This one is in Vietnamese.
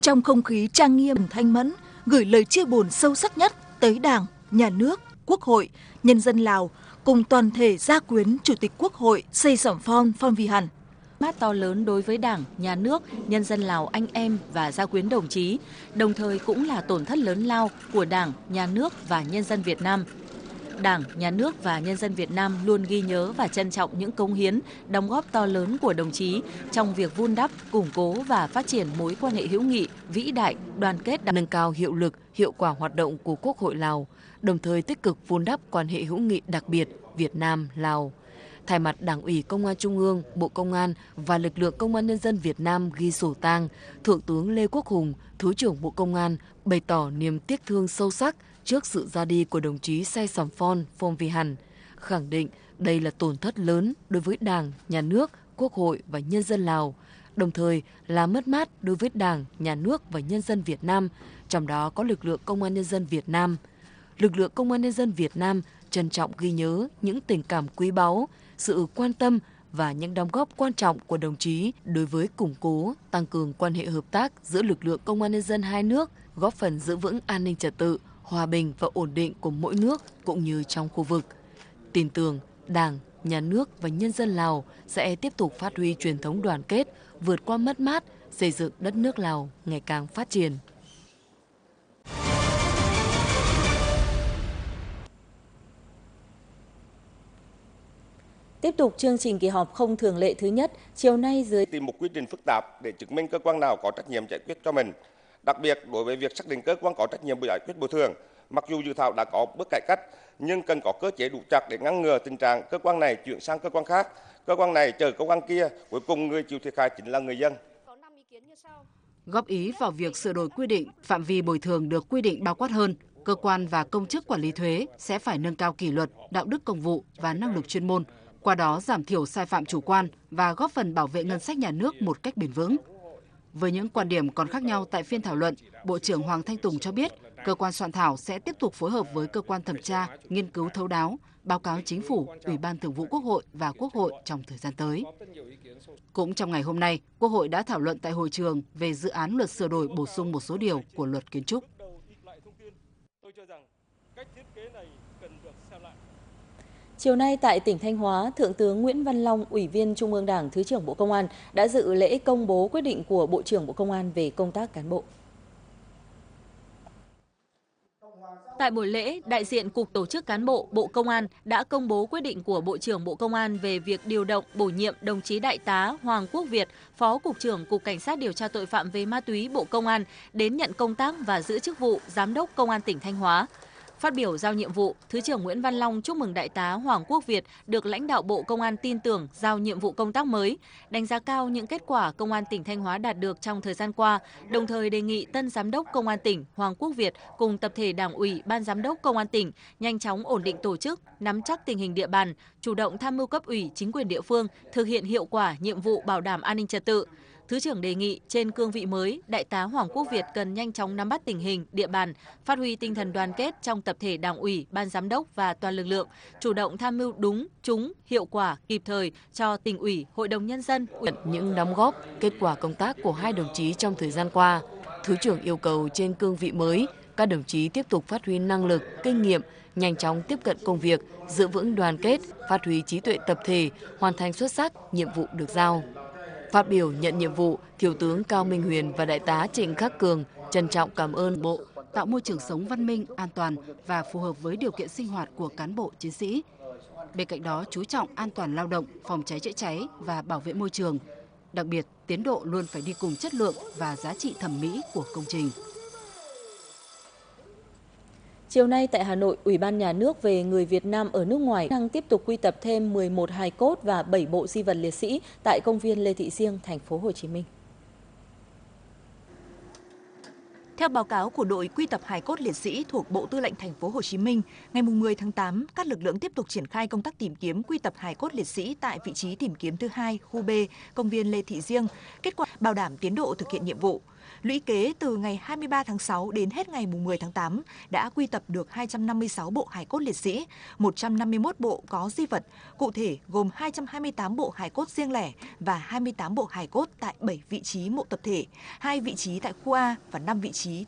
Trong không khí trang nghiêm thanh mẫn, gửi lời chia buồn sâu sắc nhất tới Đảng, Nhà nước, Quốc hội, nhân dân Lào cùng toàn thể gia quyến Chủ tịch Quốc hội Say Sỏm Phong Phong Vi Hẳn. Mát to lớn đối với Đảng, Nhà nước, nhân dân Lào anh em và gia quyến đồng chí, đồng thời cũng là tổn thất lớn lao của Đảng, Nhà nước và nhân dân Việt Nam. Đảng, Nhà nước và nhân dân Việt Nam luôn ghi nhớ và trân trọng những cống hiến, đóng góp to lớn của đồng chí trong việc vun đắp, củng cố và phát triển mối quan hệ hữu nghị, vĩ đại, đoàn kết, nâng cao hiệu lực, hiệu quả hoạt động của Quốc hội Lào, đồng thời tích cực vun đắp quan hệ hữu nghị đặc biệt Việt Nam-Lào. Thay mặt Đảng ủy Công an Trung ương, Bộ Công an và lực lượng Công an Nhân dân Việt Nam ghi sổ tang, Thượng tướng Lê Quốc Hùng, Thứ trưởng Bộ Công an bày tỏ niềm tiếc thương sâu sắc trước sự ra đi của đồng chí Say Sỏm Phong Vi Hẳn, khẳng định đây là tổn thất lớn đối với Đảng, Nhà nước, Quốc hội và nhân dân Lào, đồng thời là mất mát đối với Đảng, Nhà nước và nhân dân Việt Nam, trong đó có lực lượng Công an Nhân dân Việt Nam. Lực lượng Công an Nhân dân Việt Nam trân trọng ghi nhớ những tình cảm quý báu, sự quan tâm và những đóng góp quan trọng của đồng chí đối với củng cố, tăng cường quan hệ hợp tác giữa lực lượng Công an Nhân dân hai nước, góp phần giữ vững an ninh trật tự, hòa bình và ổn định của mỗi nước cũng như trong khu vực. Tin tưởng Đảng, Nhà nước và nhân dân Lào sẽ tiếp tục phát huy truyền thống đoàn kết, vượt qua mất mát, xây dựng đất nước Lào ngày càng phát triển. Tiếp tục chương trình kỳ họp không thường lệ thứ nhất, chiều nay dưới tìm một quy trình phức tạp để chứng minh cơ quan nào có trách nhiệm giải quyết cho mình. Đặc biệt đối với việc xác định cơ quan có trách nhiệm giải quyết bồi thường, mặc dù dự thảo đã có bước cải cách nhưng cần có cơ chế đủ chặt để ngăn ngừa tình trạng cơ quan này chuyển sang cơ quan khác, cơ quan này chờ cơ quan kia, cuối cùng người chịu thiệt hại chính là người dân. Góp ý vào việc sửa đổi quy định phạm vi bồi thường được quy định bao quát hơn, cơ quan và công chức quản lý thuế sẽ phải nâng cao kỷ luật, đạo đức công vụ và năng lực chuyên môn, qua đó giảm thiểu sai phạm chủ quan và góp phần bảo vệ ngân sách nhà nước một cách bền vững. Với những quan điểm còn khác nhau tại phiên thảo luận, Bộ trưởng Hoàng Thanh Tùng cho biết cơ quan soạn thảo sẽ tiếp tục phối hợp với cơ quan thẩm tra, nghiên cứu thấu đáo, báo cáo Chính phủ, Ủy ban Thường vụ Quốc hội và Quốc hội trong thời gian tới. Cũng trong ngày hôm nay, Quốc hội đã thảo luận tại hội trường về dự án luật sửa đổi bổ sung một số điều của Luật Kiến trúc. Chiều nay tại tỉnh Thanh Hóa, Thượng tướng Nguyễn Văn Long, Ủy viên Trung ương Đảng, Thứ trưởng Bộ Công an đã dự lễ công bố quyết định của Bộ trưởng Bộ Công an về công tác cán bộ. Tại buổi lễ, đại diện Cục Tổ chức Cán bộ, Bộ Công an đã công bố quyết định của Bộ trưởng Bộ Công an về việc điều động bổ nhiệm đồng chí Đại tá Hoàng Quốc Việt, Phó Cục trưởng Cục Cảnh sát điều tra tội phạm về ma túy Bộ Công an đến nhận công tác và giữ chức vụ Giám đốc Công an tỉnh Thanh Hóa. Phát biểu giao nhiệm vụ, Thứ trưởng Nguyễn Văn Long chúc mừng Đại tá Hoàng Quốc Việt được lãnh đạo Bộ Công an tin tưởng giao nhiệm vụ công tác mới, đánh giá cao những kết quả Công an tỉnh Thanh Hóa đạt được trong thời gian qua, đồng thời đề nghị tân Giám đốc Công an tỉnh Hoàng Quốc Việt cùng tập thể Đảng ủy, Ban Giám đốc Công an tỉnh nhanh chóng ổn định tổ chức, nắm chắc tình hình địa bàn, chủ động tham mưu cấp ủy chính quyền địa phương thực hiện hiệu quả nhiệm vụ bảo đảm an ninh trật tự. Thứ trưởng đề nghị trên cương vị mới, Đại tá Hoàng Quốc Việt cần nhanh chóng nắm bắt tình hình, địa bàn, phát huy tinh thần đoàn kết trong tập thể Đảng ủy, Ban Giám đốc và toàn lực lượng, chủ động tham mưu đúng, trúng, hiệu quả, kịp thời cho Tỉnh ủy, Hội đồng Nhân dân. Những đóng góp, kết quả công tác của hai đồng chí trong thời gian qua, Thứ trưởng yêu cầu trên cương vị mới, các đồng chí tiếp tục phát huy năng lực, kinh nghiệm, nhanh chóng tiếp cận công việc, giữ vững đoàn kết, phát huy trí tuệ tập thể, hoàn thành xuất sắc nhiệm vụ được giao. Phát biểu nhận nhiệm vụ, Thiếu tướng Cao Minh Huyền và Đại tá Trịnh Khắc Cường trân trọng cảm ơn Bộ, tạo môi trường sống văn minh, an toàn và phù hợp với điều kiện sinh hoạt của cán bộ chiến sĩ. Bên cạnh đó, chú trọng an toàn lao động, phòng cháy chữa cháy và bảo vệ môi trường. Đặc biệt, tiến độ luôn phải đi cùng chất lượng và giá trị thẩm mỹ của công trình. Chiều nay tại Hà Nội, Ủy ban Nhà nước về người Việt Nam ở nước ngoài đang tiếp tục quy tập thêm 11 hài cốt và 7 bộ di vật liệt sĩ tại công viên Lê Thị Riêng, thành phố Hồ Chí Minh. Theo báo cáo của đội quy tập hài cốt liệt sĩ thuộc Bộ Tư lệnh Thành phố Hồ Chí Minh, ngày 10 tháng 8, các lực lượng tiếp tục triển khai công tác tìm kiếm quy tập hài cốt liệt sĩ tại vị trí tìm kiếm thứ 2, khu B, công viên Lê Thị Riêng, kết quả bảo đảm tiến độ thực hiện nhiệm vụ. Lũy kế từ ngày 23 tháng 6 đến hết ngày 10 tháng 8 đã quy tập được 256 bộ hài cốt liệt sĩ, 151 bộ có di vật, cụ thể gồm 228 bộ hài cốt riêng lẻ và 28 bộ hài cốt tại 7 vị trí mộ tập thể, 2 vị trí tại khu A và 5 vị trí